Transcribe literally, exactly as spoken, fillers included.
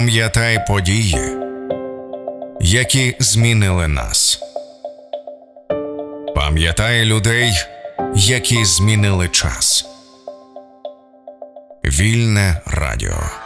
Пам'ятай події, які змінили нас. Пам'ятай людей, які змінили час. Вільне радіо.